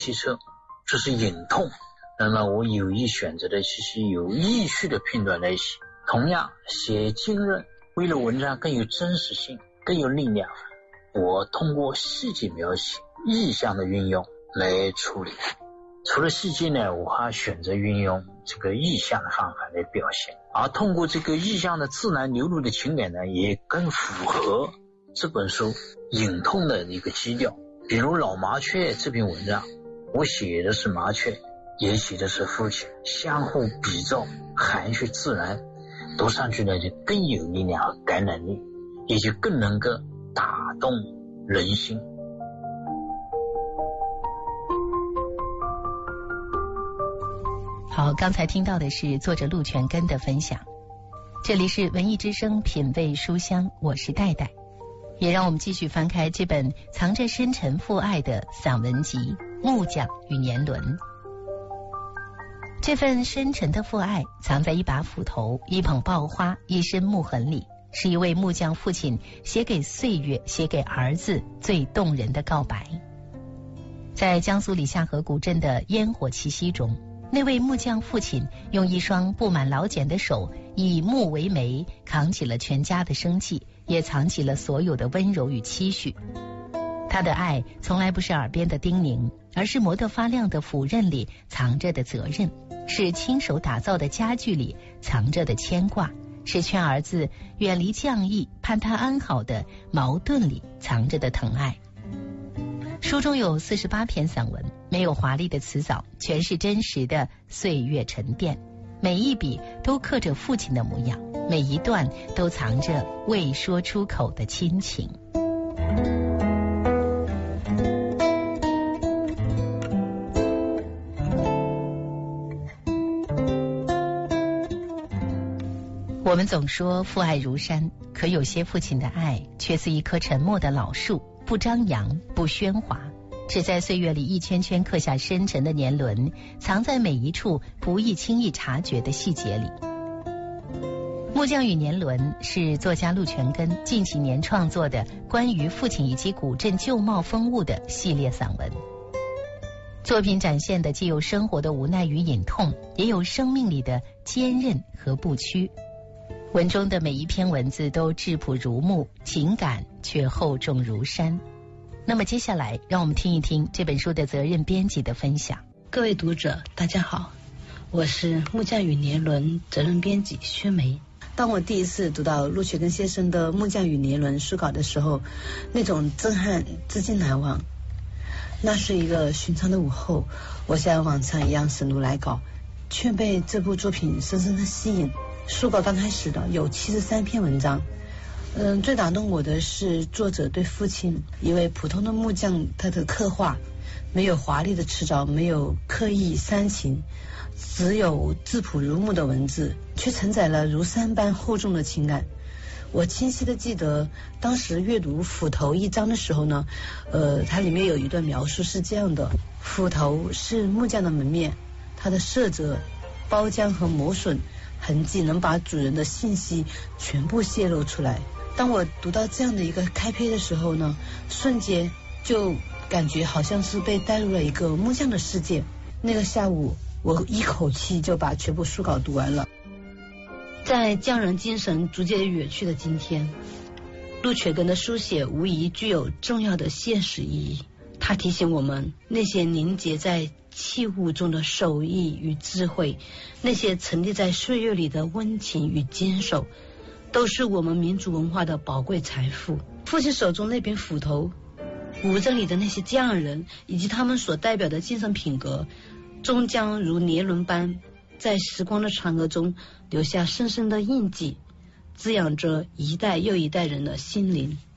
汽车，这是隐痛。那么我有意选择的是有意序的片段来写。同样写今日，为了文章更有真实性，更有力量，我通过细节描写、意象的运用来处理。除了细节呢，我还选择运用这个意象的方法来表现，而通过这个意象的自然流露的情感呢，也更符合这本书隐痛的一个基调。比如老麻雀这篇文章，我写的是麻雀，也写的是父亲，相互比照，含蓄自然，读上去呢就更有力量和感染力，也就更能够打动人心。 好，刚才听到的是作者陆全根的分享。这里是文艺之声品味书香，我是戴戴。也让我们继续翻开这本藏着深沉父爱的散文集《木匠与年轮》。这份深沉的父爱藏在一把斧头、一捧爆花、一身木痕里，是一位木匠父亲写给岁月、写给儿子最动人的告白。在江苏李下河古镇的烟火气息中，那位木匠父亲用一双布满老茧的手，以木为媒，扛起了全家的生计，也藏起了所有的温柔与期许。他的爱从来不是耳边的叮咛，而是磨得发亮的斧刃里藏着的责任，是亲手打造的家具里藏着的牵挂，是劝儿子远离匠艺，盼他安好的矛盾里藏着的疼爱。书中有48篇散文，没有华丽的辞藻，全是真实的岁月沉淀，每一笔都刻着父亲的模样，每一段都藏着未说出口的亲情。我们总说父爱如山，可有些父亲的爱却似一棵沉默的老树，不张扬，不喧哗，只在岁月里一圈圈刻下深沉的年轮，藏在每一处不易轻易察觉的细节里。《木匠与年轮》是作家陆全根近几年创作的关于父亲以及古镇旧貌风物的系列散文。作品展现的既有生活的无奈与隐痛，也有生命里的坚韧和不屈。文中的每一篇文字都质朴如木，情感却厚重如山。那么接下来让我们听一听这本书的责任编辑的分享。 各位读者大家好，我是木匠与年轮责任编辑薛梅。当我第一次读到陆学根先生的《木匠与年轮》书稿的时候，那种震撼至今难忘。那是一个寻常的午后，我像往常一样审读来稿，却被这部作品深深的吸引。书稿刚开始的有73篇文章，最打动我的是作者对父亲一位普通的木匠他的刻画，没有华丽的辞藻，没有刻意煽情，只有质朴如木的文字，却承载了如山般厚重的情感。我清晰的记得当时阅读斧头一章的时候呢，它里面有一段描述是这样的：斧头是木匠的门面，它的色泽、包浆和磨损痕迹能把主人的信息全部泄露出来。当我读到这样的一个开篇的时候呢，瞬间就感觉好像是被带入了一个木匠的世界。那个下午我一口气就把全部书稿读完了。在匠人精神逐渐远去的今天，陆全根的书写无疑具有重要的现实意义。它提醒我们，那些凝结在器物中的手艺与智慧，那些沉淀在岁月里的温情与坚守，都是我们民族文化的宝贵财富。父亲手中那柄斧头，古镇里的那些匠人以及他们所代表的精神品格，终将如年轮般在时光的长河中留下深深的印记，滋养着一代又一代人的心灵。